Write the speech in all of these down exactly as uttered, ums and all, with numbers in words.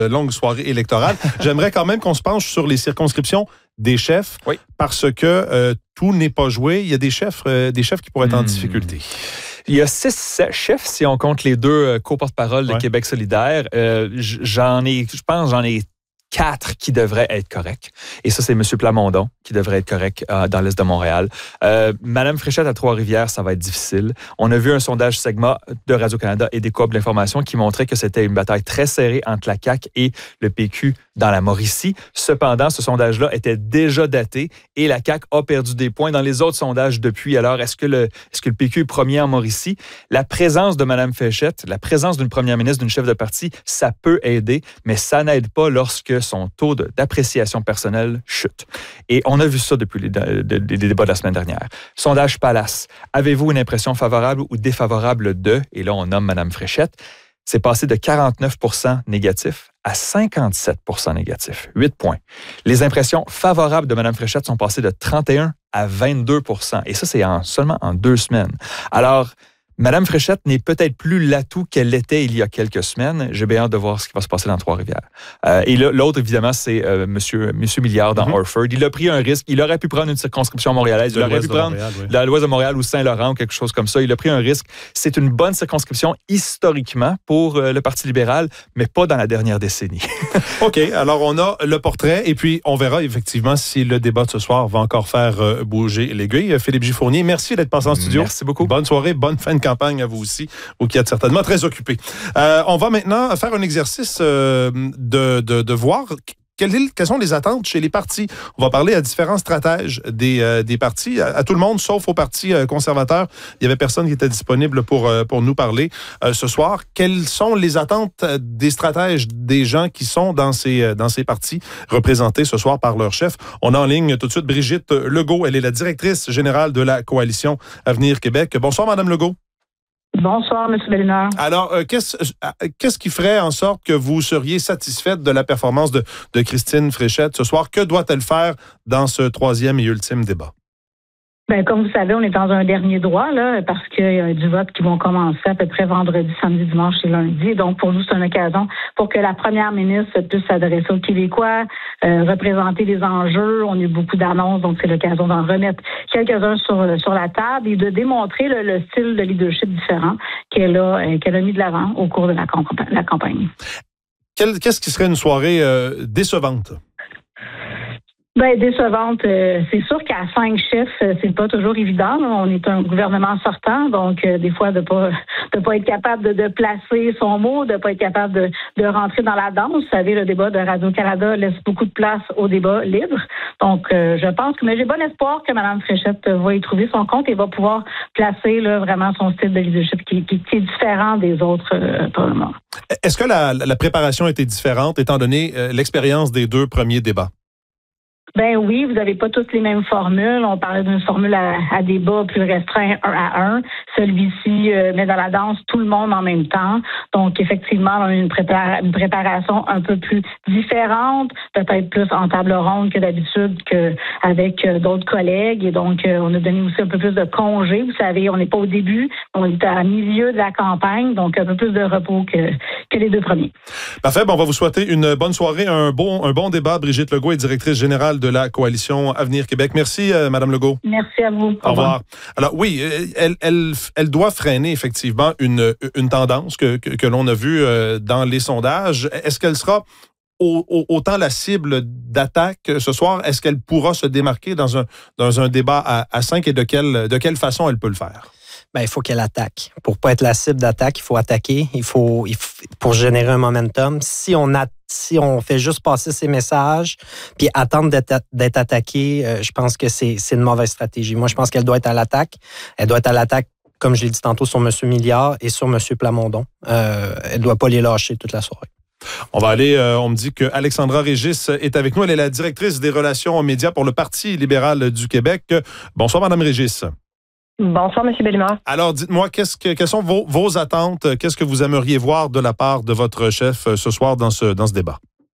longue soirée électorale. J'aimerais quand même qu'on se penche sur les circonscriptions des chefs, oui. parce que euh, tout n'est pas joué. Il y a des chefs, euh, des chefs qui pourraient être en mmh. difficulté. Il y a six chefs, si on compte les deux co-porte-parole de ouais. Québec solidaire. Euh, j'en ai, je pense, j'en ai quatre qui devraient être corrects. Et ça, c'est M. Plamondon qui devrait être correct euh, dans l'Est de Montréal. Euh, Mme Fréchette à Trois-Rivières, ça va être difficile. On a vu un sondage Segma de Radio-Canada et des Coop de l'information qui montrait que c'était une bataille très serrée entre la C A Q et le P Q dans la Mauricie. Cependant, ce sondage-là était déjà daté et la C A Q a perdu des points dans les autres sondages depuis. Alors, est-ce que le, est-ce que le P Q est premier en Mauricie? La présence de Mme Fréchette, la présence d'une première ministre, d'une chef de parti, ça peut aider, mais ça n'aide pas lorsque son taux de, d'appréciation personnelle chute. Et on a vu ça depuis les, de, de, les débats de la semaine dernière. Sondage Palace. Avez-vous une impression favorable ou défavorable de, et là on nomme Mme Fréchette, c'est passé de quarante-neuf pour cent négatif à cinquante-sept pour cent négatif. huit points. Les impressions favorables de Mme Fréchette sont passées de trente et un à vingt-deux pour cent. Et ça, c'est en, seulement en deux semaines. Alors, Mme Fréchette n'est peut-être plus l'atout qu'elle l'était il y a quelques semaines. J'ai bien hâte de voir ce qui va se passer dans Trois-Rivières. Euh, et là, l'autre, évidemment, c'est euh, Monsieur, Monsieur Milliard dans mm-hmm. Orford. Il a pris un risque. Il aurait pu prendre une circonscription montréalaise. Il aurait pu prendre Montréal, oui. la l'Ouest de Montréal ou Saint-Laurent ou quelque chose comme ça. Il a pris un risque. C'est une bonne circonscription historiquement pour euh, le Parti libéral, mais pas dans la dernière décennie. OK. Alors, on a le portrait et puis on verra effectivement si le débat de ce soir va encore faire euh, bouger l'aiguille. Philippe J. Fournier, merci d'être passé en studio. Merci beaucoup. Bonne soirée, bonne fin de campagne à vous aussi, ou qui êtes certainement très occupé. Euh, on va maintenant faire un exercice euh, de, de, de voir quelles, quelles sont les attentes chez les partis. On va parler à différents stratèges des, euh, des partis, à, à tout le monde, sauf au Parti euh, conservateur. Il n'y avait personne qui était disponible pour, euh, pour nous parler euh, ce soir. Quelles sont les attentes des stratèges, des gens qui sont dans ces, dans ces partis représentés ce soir par leur chef? On a en ligne tout de suite Brigitte Legault. Elle est la directrice générale de la Coalition Avenir Québec. Bonsoir, Mme Legault. Bonsoir, M. Bellemare. Alors, euh, qu'est-ce, euh, qu'est-ce qui ferait en sorte que vous seriez satisfaite de la performance de, de Christine Fréchette ce soir? Que doit-elle faire dans ce troisième et ultime débat? Bien, comme vous savez, on est dans un dernier droit, là, parce qu'il y a du vote qui vont commencer à peu près vendredi, samedi, dimanche et lundi. Donc, pour nous, c'est une occasion pour que la première ministre puisse s'adresser aux Québécois, euh, représenter les enjeux. On a eu beaucoup d'annonces, donc c'est l'occasion d'en remettre quelques-uns sur, sur la table et de démontrer le, le style de leadership différent qu'elle a, euh, qu'elle a mis de l'avant au cours de la, comp- la campagne. Quelle, qu'est-ce qui serait une soirée euh, décevante? Ben décevante, euh, c'est sûr qu'à cinq chefs, euh, c'est pas toujours évident. Là. On est un gouvernement sortant, donc euh, des fois de pas de pas être capable de, de placer son mot, de pas être capable de, de rentrer dans la danse. Vous savez, le débat de Radio-Canada laisse beaucoup de place au débat libre. Donc, euh, je pense que mais j'ai bon espoir que Mme Fréchette va y trouver son compte et va pouvoir placer là, vraiment son style de leadership qui, qui, qui est différent des autres euh, pour le moment. Est-ce que la, la préparation était différente étant donné euh, l'expérience des deux premiers débats? Ben oui, vous n'avez pas toutes les mêmes formules. On parlait d'une formule à, à débat plus restreint, un à un. Celui-ci euh, met dans la danse tout le monde en même temps. Donc, effectivement, on a une, prépara- une préparation un peu plus différente, peut-être plus en table ronde que d'habitude qu'avec euh, d'autres collègues. Et donc, euh, on a donné aussi un peu plus de congés. Vous savez, on n'est pas au début, on est à milieu de la campagne, donc un peu plus de repos que, que les deux premiers. Parfait. Bon, on va vous souhaiter une bonne soirée, un bon, un bon débat. Brigitte Legault est directrice générale de la Coalition Avenir Québec. Merci, euh, Mme Legault. Merci à vous. Au revoir. Au revoir. Alors oui, elle, elle, elle doit freiner effectivement une, une tendance que, que, que l'on a vue euh, dans les sondages. Est-ce qu'elle sera au, au, autant la cible d'attaque ce soir? Est-ce qu'elle pourra se démarquer dans un, dans un débat à, à cinq et de quelle, de quelle façon elle peut le faire? Ben, il faut qu'elle attaque. Pour pas être la cible d'attaque, il faut attaquer. Il faut, il faut pour générer un momentum. Si on a, si on fait juste passer ces messages, puis attendre d'être, d'être attaqué, euh, je pense que c'est, c'est une mauvaise stratégie. Moi, je pense qu'elle doit être à l'attaque. Elle doit être à l'attaque, comme je l'ai dit tantôt, sur M. Milliard et sur M. Plamondon. Euh, elle ne doit pas les lâcher toute la soirée. On va aller, euh, on me dit que Alexandra Régis est avec nous. Elle est la directrice des relations aux médias pour le Parti libéral du Québec. Bonsoir, Mme Régis. Bonsoir, M. Bellemare. Alors, dites-moi, qu'est-ce que, quelles sont vos, vos attentes? Qu'est-ce que vous aimeriez voir de la part de votre chef ce soir dans ce, dans ce débat?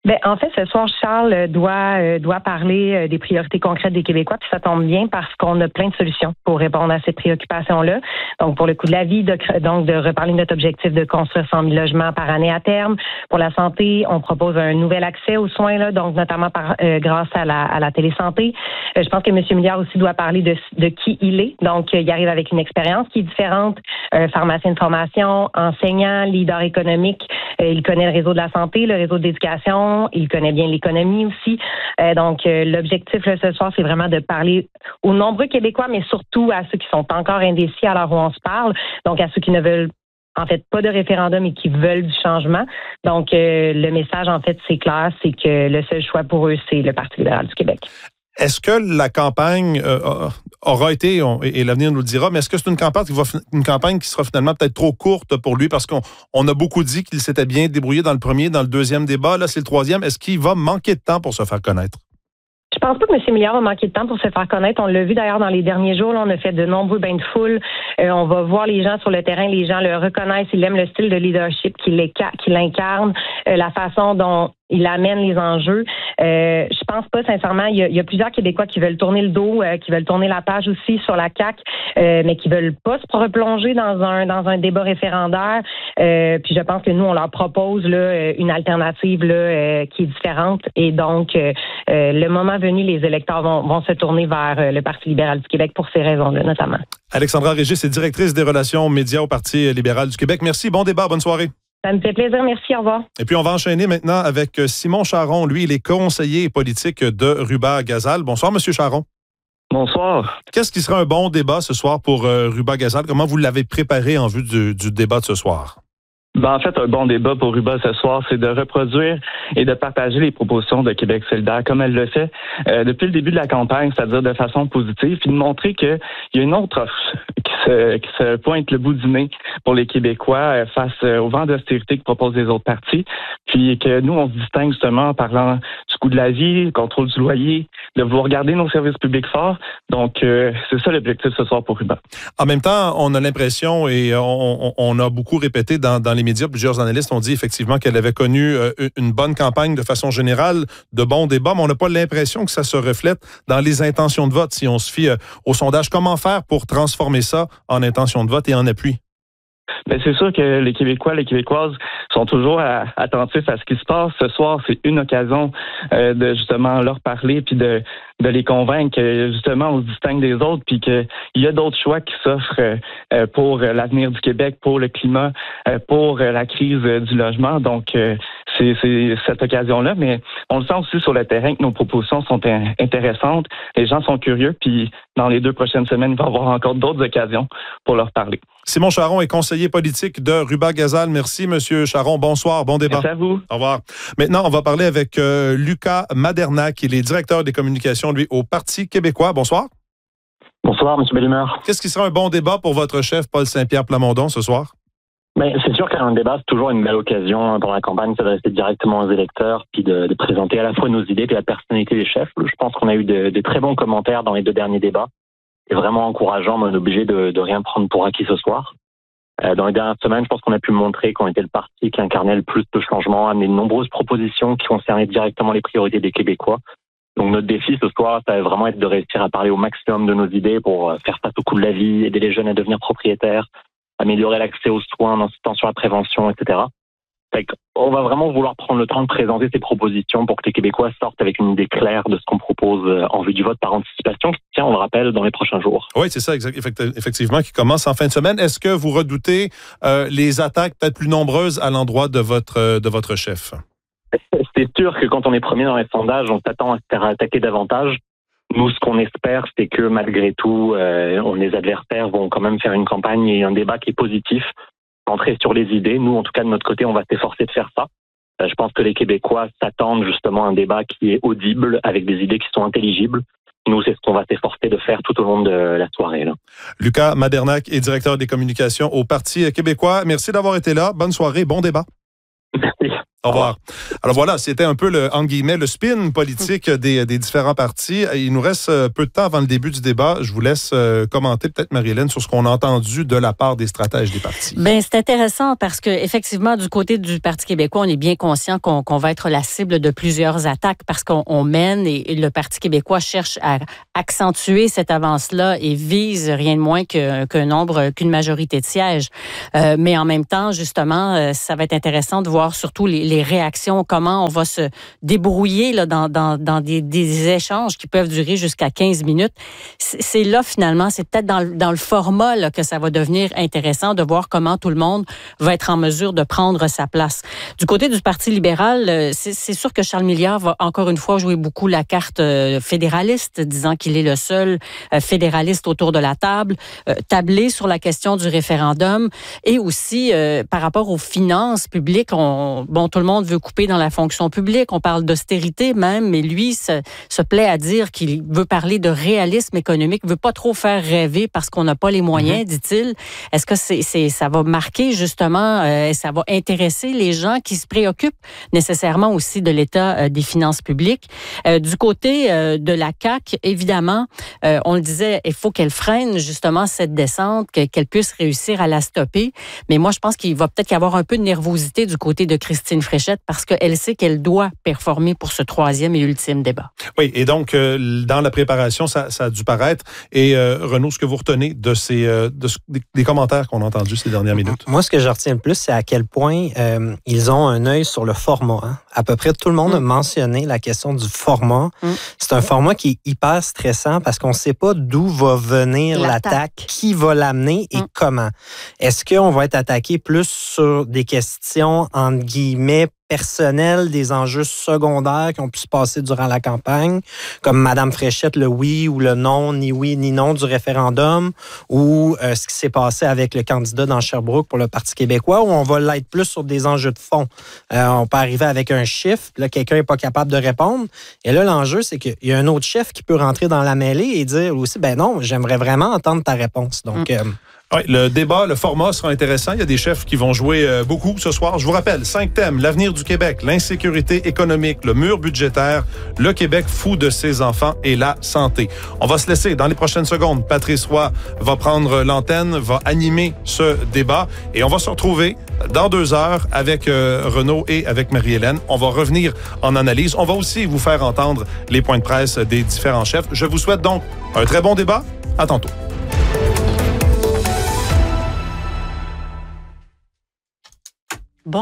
Ben, en fait, ce soir, Charles doit euh, doit parler euh, des priorités concrètes des Québécois, puis ça tombe bien parce qu'on a plein de solutions pour répondre à ces préoccupations-là. Donc, pour le coût de la vie, de, donc de reparler de notre objectif de construire cent mille logements par année à terme. Pour la santé, on propose un nouvel accès aux soins, là, donc notamment par euh, grâce à la à la télésanté. Euh, je pense que M. Milliard aussi doit parler de de qui il est. Donc, euh, il arrive avec une expérience qui est différente. Euh, pharmacien de formation, enseignant, leader économique. Euh, il connaît le réseau de la santé, le réseau d'éducation. Il connaît bien l'économie aussi. Euh, donc, euh, l'objectif là, ce soir, c'est vraiment de parler aux nombreux Québécois, mais surtout à ceux qui sont encore indécis à l'heure où on se parle. Donc, à ceux qui ne veulent en fait pas de référendum et qui veulent du changement. Donc, euh, le message, en fait, c'est clair, c'est que le seul choix pour eux, c'est le Parti libéral du Québec. Est-ce que la campagne euh, aura été, on, et l'avenir nous le dira, mais est-ce que c'est une campagne qui va une campagne qui sera finalement peut-être trop courte pour lui parce qu'on on a beaucoup dit qu'il s'était bien débrouillé dans le premier, dans le deuxième débat, là c'est le troisième. Est-ce qu'il va manquer de temps pour se faire connaître? Je pense pas que M. Milliard a manqué de temps pour se faire connaître. On l'a vu d'ailleurs dans les derniers jours. Là, on a fait de nombreux bains de foule. Euh, on va voir les gens sur le terrain. Les gens le reconnaissent. Ils aiment le style de leadership qu'il qu'il incarne, euh, la façon dont il amène les enjeux. Euh, je pense pas, sincèrement, il y, a, il y a plusieurs Québécois qui veulent tourner le dos, euh, qui veulent tourner la page aussi sur la C A Q, euh, mais qui veulent pas se replonger dans un dans un débat référendaire. Euh, puis je pense que nous, on leur propose là une alternative là euh, qui est différente. Et donc, euh, euh, le moment venu, les électeurs vont, vont se tourner vers euh, le Parti libéral du Québec pour ces raisons-là, notamment. Alexandra Régis est directrice des relations médias au Parti libéral du Québec. Merci, bon débat, bonne soirée. Ça me fait plaisir, merci, au revoir. Et puis, on va enchaîner maintenant avec Simon Charron. Lui, il est conseiller politique de Ruba-Gazal. Bonsoir, M. Charron. Bonsoir. Qu'est-ce qui sera un bon débat ce soir pour euh, Ruba-Gazal? Comment vous l'avez préparé en vue du, du débat de ce soir? Ben, en fait, un bon débat pour Ruba ce soir, c'est de reproduire et de partager les propositions de Québec solidaire comme elle le fait euh, depuis le début de la campagne, c'est-à-dire de façon positive, puis de montrer qu'il y a une autre offre qui se, qui se pointe le bout du nez pour les Québécois euh, face euh, au vent d'austérité que proposent les autres partis, puis que nous, on se distingue justement en parlant du coût de la vie, du contrôle du loyer, de vouloir garder nos services publics forts. Donc, euh, c'est ça l'objectif ce soir pour Ruba. En même temps, on a l'impression, et on, on, on a beaucoup répété dans, dans les médias, plusieurs analystes ont dit effectivement qu'elle avait connu euh, une bonne campagne de façon générale, de bons débats, mais on n'a pas l'impression que ça se reflète dans les intentions de vote si on se fie euh, au sondage. Comment faire pour transformer ça en intention de vote et en appui? Bien, c'est sûr que les Québécois, les Québécoises sont toujours à, attentifs à ce qui se passe. Ce soir, c'est une occasion euh, de justement leur parler puis de, de les convaincre que justement on se distingue des autres puis qu'il y a d'autres choix qui s'offrent euh, pour l'avenir du Québec, pour le climat, euh, pour la crise du logement. Donc, euh, c'est, c'est cette occasion-là, mais on le sent aussi sur le terrain que nos propositions sont in- intéressantes. Les gens sont curieux puis dans les deux prochaines semaines, il va y avoir encore d'autres occasions pour leur parler. Simon Charron est conseiller politique de Ruba-Gazal. Merci, M. Charron. Bonsoir, bon débat. Merci à vous. Au revoir. Maintenant, on va parler avec euh, Lucas Madernac. Il est directeur des communications, lui, au Parti québécois. Bonsoir. Bonsoir, M. Bellemare. Qu'est-ce qui sera un bon débat pour votre chef, Paul Saint-Pierre Plamondon, ce soir? Mais c'est sûr qu'un débat, c'est toujours une belle occasion pendant la campagne de s'adresser directement aux électeurs puis de, de présenter à la fois nos idées et la personnalité des chefs. Je pense qu'on a eu de, de très bons commentaires dans les deux derniers débats. C'est vraiment encourageant, mais on est obligé de, de rien prendre pour acquis ce soir. Euh, dans les dernières semaines, je pense qu'on a pu montrer qu'on était le parti qui incarnait le plus de changements, amener de nombreuses propositions qui concernaient directement les priorités des Québécois. Donc notre défi ce soir, ça va vraiment être de réussir à parler au maximum de nos idées pour faire face au coût de la vie, aider les jeunes à devenir propriétaires, améliorer l'accès aux soins, en insistant sur la prévention, et cetera. Fait qu'on va vraiment vouloir prendre le temps de présenter ces propositions pour que les Québécois sortent avec une idée claire de ce qu'on propose en vue du vote par anticipation qui tient, on le rappelle, dans les prochains jours. Oui, c'est ça, exact, effectivement, qui commence en fin de semaine. Est-ce que vous redoutez euh, les attaques peut-être plus nombreuses à l'endroit de votre, de votre chef? C'est sûr que quand on est premier dans les sondages, on s'attend à se faire attaquer davantage. Nous, ce qu'on espère, c'est que malgré tout, euh, on, les adversaires vont quand même faire une campagne et un débat qui est positif, centré sur les idées. Nous, en tout cas, de notre côté, on va s'efforcer de faire ça. Euh, je pense que les Québécois s'attendent justement à un débat qui est audible, avec des idées qui sont intelligibles. Nous, c'est ce qu'on va s'efforcer de faire tout au long de la soirée. Là. Lucas Madernac est directeur des communications au Parti québécois. Merci d'avoir été là. Bonne soirée, bon débat. Merci. Au revoir. Alors voilà, c'était un peu le, entre guillemets, le spin politique des, des différents partis. Il nous reste peu de temps avant le début du débat. Je vous laisse commenter peut-être, Marie-Hélène, sur ce qu'on a entendu de la part des stratèges des partis. Bien, c'est intéressant parce que effectivement, du côté du Parti québécois, on est bien conscient qu'on, qu'on va être la cible de plusieurs attaques parce qu'on on mène et, et le Parti québécois cherche à accentuer cette avance-là et vise rien de moins que, qu'un nombre, qu'une majorité de sièges. Euh, mais en même temps, justement, ça va être intéressant de voir surtout les les réactions, comment on va se débrouiller là, dans, dans, dans des, des échanges qui peuvent durer jusqu'à quinze minutes. C'est, c'est là, finalement, c'est peut-être dans, dans le format là, que ça va devenir intéressant de voir comment tout le monde va être en mesure de prendre sa place. Du côté du Parti libéral, c'est, c'est sûr que Charles Milliard va encore une fois jouer beaucoup la carte fédéraliste, disant qu'il est le seul fédéraliste autour de la table, tabler sur la question du référendum et aussi euh, par rapport aux finances publiques, on, bon, tout le monde veut couper dans la fonction publique. On parle d'austérité même, mais lui se, se plaît à dire qu'il veut parler de réalisme économique, veut pas trop faire rêver parce qu'on n'a pas les moyens, mm-hmm. dit-il. Est-ce que c'est, c'est, ça va marquer justement, euh, ça va intéresser les gens qui se préoccupent nécessairement aussi de l'état euh, des finances publiques? Euh, du côté euh, de la C A Q, évidemment, euh, on le disait, il faut qu'elle freine justement cette descente, que, qu'elle puisse réussir à la stopper. Mais moi, je pense qu'il va peut-être y avoir un peu de nervosité du côté de Christine Fréchette parce qu'elle sait qu'elle doit performer pour ce troisième et ultime débat. Oui, et donc, euh, dans la préparation, ça, ça a dû paraître. Et euh, Renaud, ce que vous retenez de ces euh, de, des, des commentaires qu'on a entendus ces dernières minutes? Moi, ce que je retiens le plus, c'est à quel point euh, ils ont un œil sur le format. Hein. À peu près tout le monde mmh. a mentionné la question du format. Mmh. C'est un format qui est hyper stressant parce qu'on ne sait pas d'où va venir l'attaque, l'attaque qui va l'amener et mmh. comment. Est-ce qu'on va être attaqué plus sur des questions, entre guillemets, personnels, des enjeux secondaires qui ont pu se passer durant la campagne, comme Mme Fréchette, le oui ou le non, ni oui ni non du référendum, ou euh, ce qui s'est passé avec le candidat dans Sherbrooke pour le Parti québécois, où on va l'être plus sur des enjeux de fond. Euh, on peut arriver avec un chiffre, là, quelqu'un n'est pas capable de répondre, et là, l'enjeu, c'est qu'il y a un autre chef qui peut rentrer dans la mêlée et dire aussi, ben non, j'aimerais vraiment entendre ta réponse. Donc, euh, oui, le débat, le format sera intéressant. Il y a des chefs qui vont jouer euh, beaucoup ce soir. Je vous rappelle, cinq thèmes: l'avenir du Québec, l'insécurité économique, le mur budgétaire, le Québec fou de ses enfants et la santé. On va se laisser dans les prochaines secondes. Patrice Roy va prendre l'antenne, va animer ce débat et on va se retrouver dans deux heures avec euh, Renaud et avec Marie-Hélène. On va revenir en analyse. On va aussi vous faire entendre les points de presse des différents chefs. Je vous souhaite donc un très bon débat. À tantôt. Bon.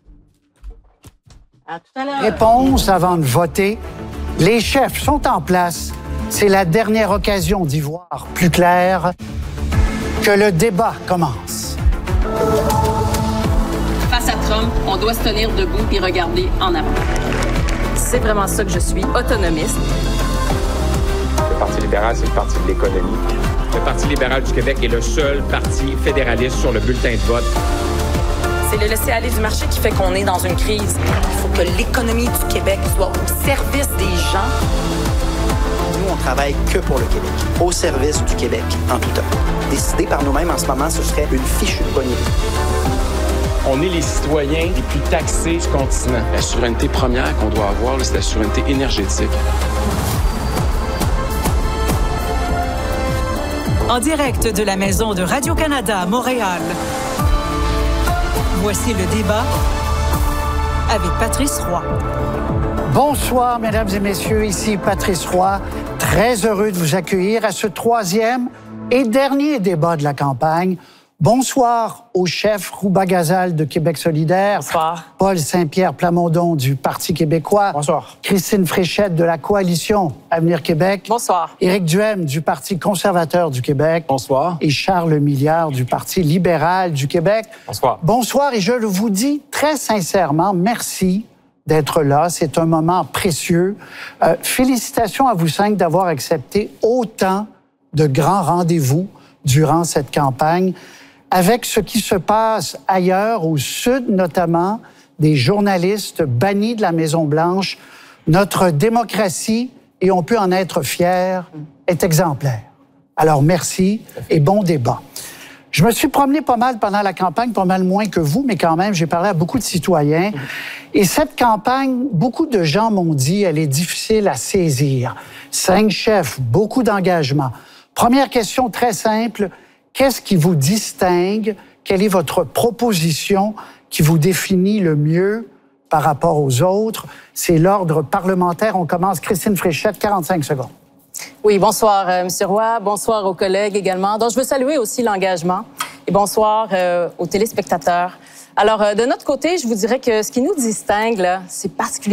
À tout à l'heure. Réponse avant de voter. Les chefs sont en place. C'est la dernière occasion d'y voir plus clair. Que le débat commence. Face à Trump, on doit se tenir debout et regarder en avant. C'est vraiment ça que je suis, autonomiste. Le Parti libéral, c'est le parti de l'économie. Le Parti libéral du Québec est le seul parti fédéraliste sur le bulletin de vote. C'est le laisser-aller du marché qui fait qu'on est dans une crise. Il faut que l'économie du Québec soit au service des gens. Nous, on travaille que pour le Québec, au service du Québec, en tout temps. Décider par nous-mêmes en ce moment, ce serait une fichue bonne idée. On est les citoyens les plus taxés du continent. La souveraineté première qu'on doit avoir, c'est la souveraineté énergétique. En direct de la maison de Radio-Canada à Montréal, voici le débat avec Patrice Roy. Bonsoir, mesdames et messieurs, ici Patrice Roy. Très heureux de vous accueillir à ce troisième et dernier débat de la campagne. Bonsoir au chef Rouba Gazal de Québec solidaire. Bonsoir. Paul Saint-Pierre Plamondon du Parti québécois. Bonsoir. Christine Fréchette de la Coalition Avenir Québec. Bonsoir. Éric Duhem du Parti conservateur du Québec. Bonsoir. Et Charles Milliard du Parti libéral du Québec. Bonsoir. Bonsoir, et je vous dis très sincèrement, merci d'être là. C'est un moment précieux. Euh, félicitations à vous cinq d'avoir accepté autant de grands rendez-vous durant cette campagne. Avec ce qui se passe ailleurs, au sud notamment, des journalistes bannis de la Maison-Blanche, notre démocratie, et on peut en être fier, est exemplaire. Alors merci et bon débat. Je me suis promené pas mal pendant la campagne, pas mal moins que vous, mais quand même, j'ai parlé à beaucoup de citoyens. Et cette campagne, beaucoup de gens m'ont dit, elle est difficile à saisir. Cinq chefs, beaucoup d'engagement. Première question très simple, qu'est-ce qui vous distingue? Quelle est votre proposition qui vous définit le mieux par rapport aux autres? C'est l'ordre parlementaire. On commence. Christine Fréchette, quarante-cinq secondes. Oui, bonsoir, euh, M. Roy. Bonsoir aux collègues également. Donc, je veux saluer aussi l'engagement. Et bonsoir euh, aux téléspectateurs. Alors, euh, de notre côté, je vous dirais que ce qui nous distingue, là, c'est particulièrement